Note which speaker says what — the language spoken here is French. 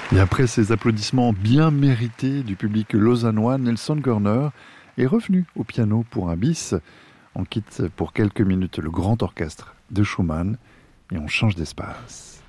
Speaker 1: Et après ces applaudissements bien mérités du public lausannois, Nelson Görner est revenu au piano pour un bis. On quitte pour quelques minutes le grand orchestre de Schumann et on change d'espace.